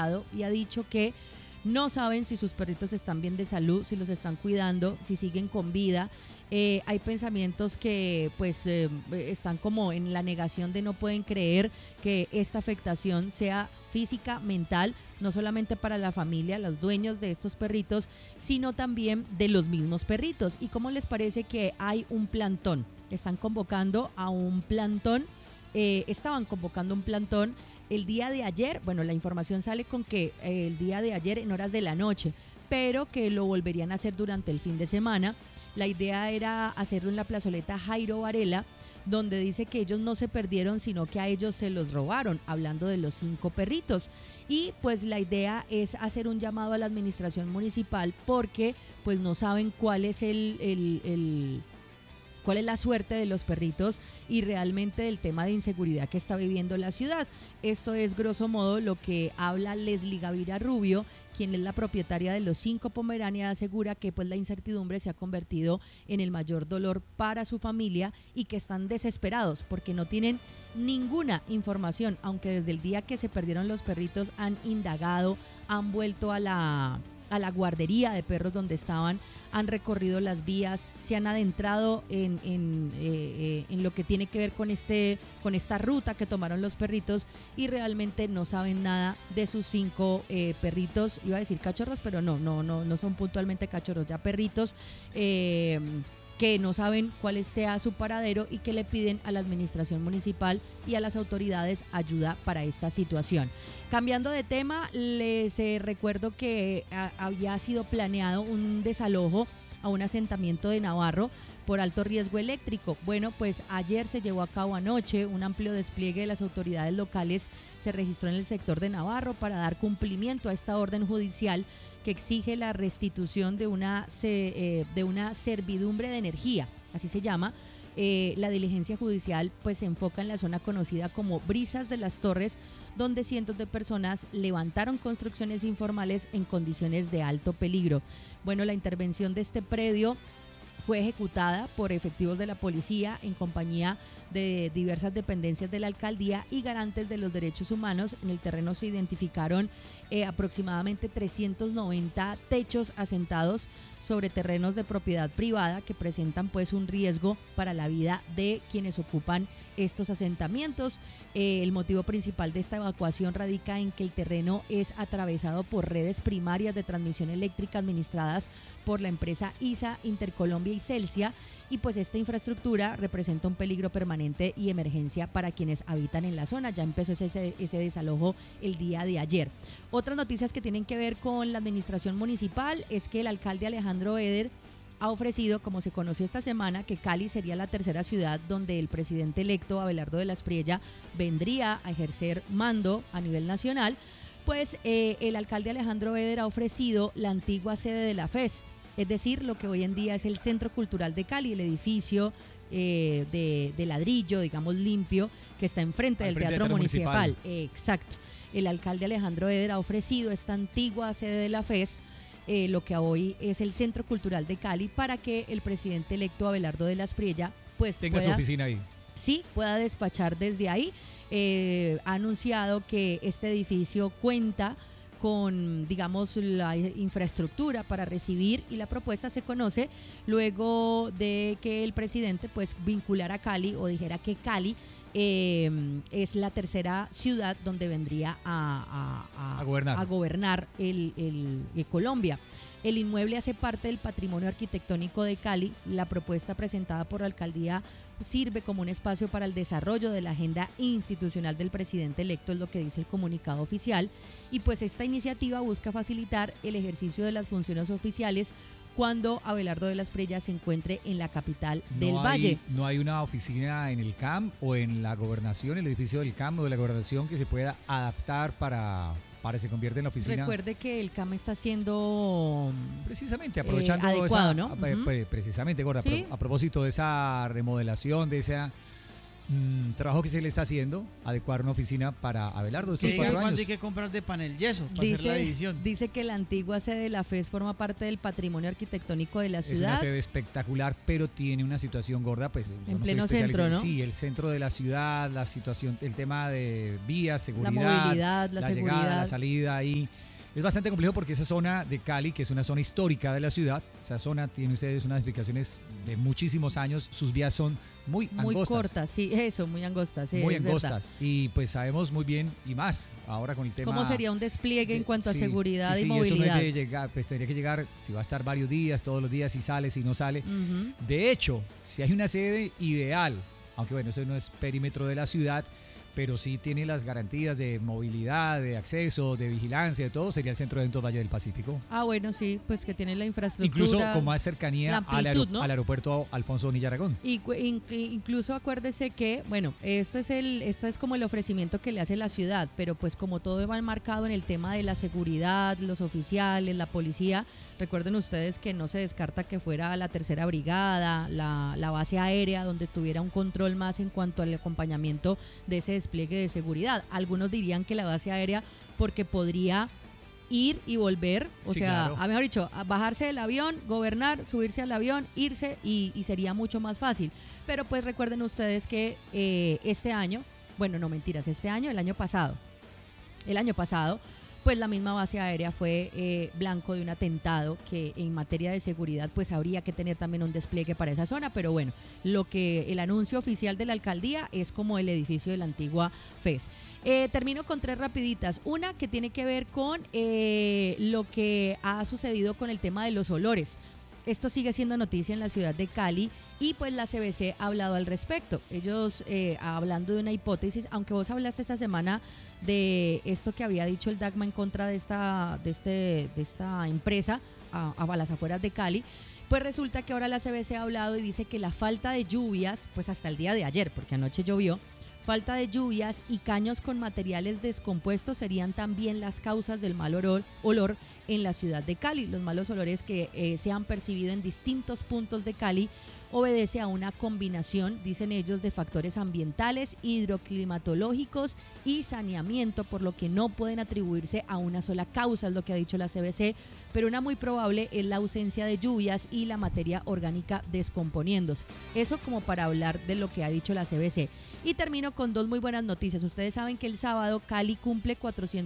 hablado y ha dicho que no saben si sus perritos están bien de salud, si los están cuidando, si siguen con vida. Hay pensamientos que pues están como en la negación de no pueden creer que esta afectación sea física, mental, no solamente para la familia, los dueños de estos perritos, sino también de los mismos perritos. ¿Y cómo les parece que hay un plantón? Están convocando a un plantón, estaban convocando un plantón el día de ayer. Bueno, la información sale con que el día de ayer en horas de la noche, pero que lo volverían a hacer durante el fin de semana. La idea era hacerlo en la plazoleta Jairo Varela, donde dice que ellos no se perdieron, sino que a ellos se los robaron, hablando de los 5 perritos. Y pues la idea es hacer un llamado a la administración municipal porque pues no saben cuál es cuál es la suerte de los perritos y realmente del tema de inseguridad que está viviendo la ciudad. Esto es grosso modo lo que habla Leslie Gavira Rubio, quien es la propietaria de los 5 Pomerania. Asegura que pues la incertidumbre se ha convertido en el mayor dolor para su familia y que están desesperados porque no tienen ninguna información, aunque desde el día que se perdieron los perritos han indagado, han vuelto a la guardería de perros donde estaban, han recorrido las vías, se han adentrado en lo que tiene que ver con esta ruta que tomaron los perritos y realmente no saben nada de sus 5 perritos. Iba a decir cachorros, pero no son puntualmente cachorros, ya perritos que no saben cuál sea su paradero y que le piden a la administración municipal y a las autoridades ayuda para esta situación. Cambiando de tema, les recuerdo que había sido planeado un desalojo a un asentamiento de Navarro por alto riesgo eléctrico. Bueno, pues ayer se llevó a cabo anoche un amplio despliegue de las autoridades locales, se registró en el sector de Navarro para dar cumplimiento a esta orden judicial que exige la restitución de una servidumbre de energía, así se llama. La diligencia judicial pues se enfoca en la zona conocida como Brisas de las Torres, donde cientos de personas levantaron construcciones informales en condiciones de alto peligro. Bueno, la intervención de este predio fue ejecutada por efectivos de la policía en compañía de diversas dependencias de la alcaldía y garantes de los derechos humanos. En el terreno se identificaron aproximadamente 390 techos asentados sobre terrenos de propiedad privada que presentan pues un riesgo para la vida de quienes ocupan estos asentamientos. El motivo principal de esta evacuación radica en que el terreno es atravesado por redes primarias de transmisión eléctrica administradas por la empresa ISA, Intercolombia y Celsia, y pues esta infraestructura representa un peligro permanente y emergencia para quienes habitan en la zona. Ya empezó ese desalojo el día de ayer. Otras noticias que tienen que ver con la administración municipal es que el alcalde Alejandro Eder ha ofrecido, como se conoció esta semana, que Cali sería la tercera ciudad donde el presidente electo Abelardo de la Espriella vendría a ejercer mando a nivel nacional. Pues el alcalde Alejandro Eder ha ofrecido la antigua sede de la FES, es decir, lo que hoy en día es el Centro Cultural de Cali, el edificio de ladrillo, digamos limpio, que está enfrente del Teatro Municipal. Exacto. El alcalde Alejandro Eder ha ofrecido esta antigua sede de la FES, lo que hoy es el Centro Cultural de Cali, para que el presidente electo Abelardo de la Espriella pues tenga su oficina ahí. Sí, pueda despachar desde ahí. Ha anunciado que este edificio cuenta con, digamos, la infraestructura para recibir, y la propuesta se conoce luego de que el presidente pues vinculara a Cali o dijera que Cali es la tercera ciudad donde vendría a gobernar Colombia. El inmueble hace parte del patrimonio arquitectónico de Cali. La propuesta presentada por la alcaldía sirve como un espacio para el desarrollo de la agenda institucional del presidente electo, es lo que dice el comunicado oficial. Y pues esta iniciativa busca facilitar el ejercicio de las funciones oficiales cuando Abelardo de la Espriella se encuentre en la capital del Valle. ¿No hay una oficina en el CAM o en la gobernación, el edificio del CAM o de la gobernación que se pueda adaptar para que se convierta en la oficina? Recuerde que el CAM está siendo precisamente aprovechando adecuado, ¿no? Precisamente, Gorda, ¿sí? A propósito de esa remodelación, de esa Trabajo que se le está haciendo, adecuar una oficina para Abelardo estos Que 4 digan cuándo años. hay que comprar de panel yeso para hacer la división. Dice que la antigua sede de la FES forma parte del patrimonio arquitectónico de la Es una ciudad. sede espectacular, pero tiene una situación gorda, pues yo En no soy pleno especialista. centro, ¿no? Sí, el centro de la ciudad, la situación, el tema de vías, seguridad, movilidad, la llegada, seguridad. la salida ahí. Es bastante complejo porque esa zona de Cali, que es una zona histórica de la ciudad, esa zona tiene ustedes unas edificaciones de muchísimos años, sus vías son muy Muy angostas. cortas, sí, eso, muy angostas. Sí, muy es verdad. angostas. Y pues sabemos muy bien, y más ahora con el tema... ¿Cómo sería un despliegue en cuanto a Sí, seguridad sí, y sí, movilidad? Eso no es de llegar, pues tendría que llegar, si va a estar varios días, todos los días, si sale, si no sale. Ujú. De hecho, si hay una sede ideal, aunque bueno, eso no es perímetro de la ciudad, pero sí tiene las garantías de movilidad, de acceso, de vigilancia, de todo, sería el Centro de Eventos Valle del Pacífico. Ah, bueno, sí, pues que tiene la infraestructura. Incluso con más cercanía la amplitud, ¿no? al aeropuerto Alfonso Bonilla Aragón. Y incluso acuérdese que, bueno, este es como el ofrecimiento que le hace la ciudad, pero pues como todo va enmarcado en el tema de la seguridad, los oficiales, la policía, recuerden ustedes que no se descarta que fuera la tercera brigada, la base aérea, donde tuviera un control más en cuanto al acompañamiento de ese despliegue de seguridad. Algunos dirían que la base aérea porque podría ir y volver, o Sí, sea, claro. mejor dicho, a bajarse del avión, gobernar, subirse al avión, irse y sería mucho más fácil. Pero pues recuerden ustedes que este año, bueno, no mentiras, el año pasado, pues la misma base aérea fue blanco de un atentado que en materia de seguridad pues habría que tener también un despliegue para esa zona, pero bueno, lo que el anuncio oficial de la alcaldía es como el edificio de la antigua FES. Termino con 3 rapiditas, una que tiene que ver con lo que ha sucedido con el tema de los olores. Esto sigue siendo noticia en la ciudad de Cali y pues la CBC ha hablado al respecto. Ellos hablando de una hipótesis, aunque vos hablaste esta semana de esto que había dicho el DACMA en contra de esta empresa a las afueras de Cali, pues resulta que ahora la CBC ha hablado y dice que la falta de lluvias, pues hasta el día de ayer, porque anoche llovió, falta de lluvias y caños con materiales descompuestos serían también las causas del mal olor en la ciudad de Cali. Los malos olores que se han percibido en distintos puntos de Cali obedece a una combinación, dicen ellos, de factores ambientales, hidroclimatológicos y saneamiento, por lo que no pueden atribuirse a una sola causa, es lo que ha dicho la CBC, pero una muy probable es la ausencia de lluvias y la materia orgánica descomponiéndose. Eso como para hablar de lo que ha dicho la CBC. Y termino con 2 muy buenas noticias. Ustedes saben que el sábado Cali cumple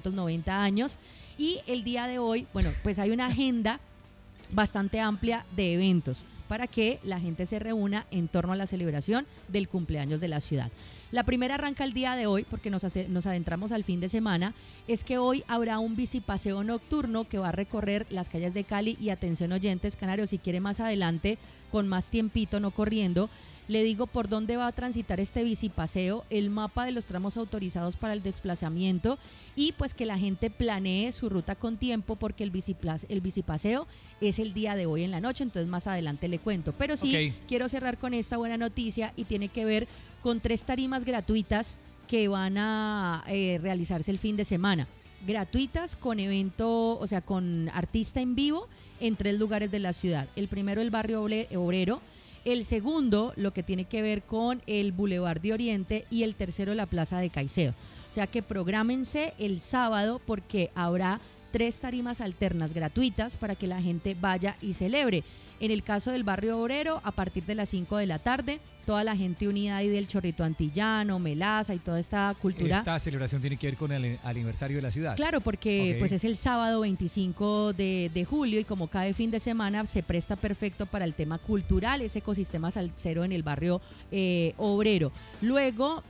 490 años y el día de hoy, bueno, pues hay una agenda bastante amplia de eventos para que la gente se reúna en torno a la celebración del cumpleaños de la ciudad. La primera arranca el día de hoy porque nos adentramos al fin de semana, es que hoy habrá un bicipaseo nocturno que va a recorrer las calles de Cali y atención oyentes canarios, si quiere más adelante, con más tiempito, no corriendo, le digo por dónde va a transitar este bicipaseo, el mapa de los tramos autorizados para el desplazamiento y pues que la gente planee su ruta con tiempo porque el bicipaseo es el día de hoy en la noche, entonces más adelante le cuento. Pero sí, quiero cerrar con esta buena noticia y tiene que ver con 3 tarimas gratuitas que van a realizarse el fin de semana. Gratuitas con evento, o sea, con artista en vivo en 3 lugares de la ciudad. El primero, el barrio obrero. El segundo, lo que tiene que ver con el Boulevard de Oriente y el tercero, la Plaza de Caicedo. O sea que prográmense el sábado porque habrá 3 tarimas alternas gratuitas para que la gente vaya y celebre. En el caso del barrio obrero, a partir de las 5 de la tarde, toda la gente unida ahí del Chorrito Antillano, Melaza y toda esta cultura. Esta celebración tiene que ver con el aniversario de la ciudad. Claro, porque pues es el sábado 25 de julio y como cada fin de semana se presta perfecto para el tema cultural, ese ecosistema salsero en el barrio obrero. Luego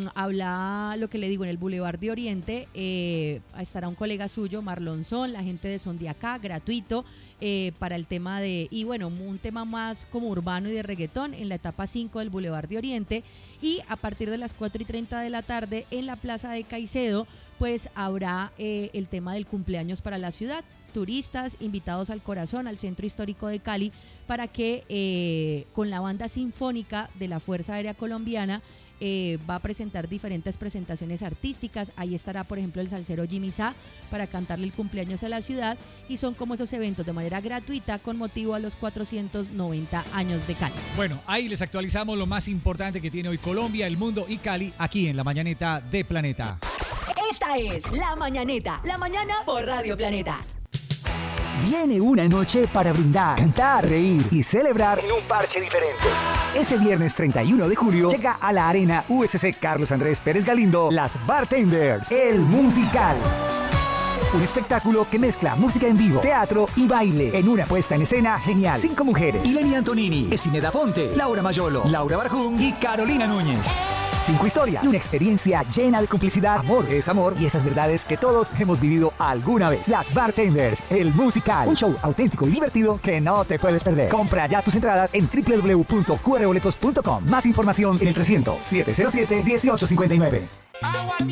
habla lo que le digo en el Boulevard de Oriente, estará un colega suyo, Marlon Son, la gente de Son de Acá, gratuito. Para el tema de, y bueno, un tema más como urbano y de reggaetón en la etapa 5 del Boulevard de Oriente y a partir de las 4:30 de la tarde en la Plaza de Caicedo pues habrá el tema del cumpleaños para la ciudad, turistas invitados al corazón, al centro histórico de Cali para que con la banda sinfónica de la Fuerza Aérea Colombiana va a presentar diferentes presentaciones artísticas. Ahí estará, por ejemplo, el salsero Jimmy Sá para cantarle el cumpleaños a la ciudad, y son como esos eventos de manera gratuita con motivo a los 490 años de Cali. Bueno, ahí les actualizamos lo más importante que tiene hoy Colombia, el mundo y Cali, aquí en La Mañaneta de Planeta. Esta es La Mañaneta, la mañana por Radio Planeta. Viene una noche para brindar, cantar, reír y celebrar en un parche diferente. Este viernes 31 de julio llega a la Arena USC Carlos Andrés Pérez Galindo Las Bartenders, el musical. Un espectáculo que mezcla música en vivo, teatro y baile en una puesta en escena genial. 5 mujeres: Ileni Antonini, Esineda Ponte, Laura Mayolo, Laura Barjún y Carolina Núñez. 5 historias y una experiencia llena de complicidad, amor, desamor y esas verdades que todos hemos vivido alguna vez. Las Bartenders, el musical. Un show auténtico y divertido que no te puedes perder. Compra ya tus entradas en www.qrboletos.com. Más información en el 300-707-1859.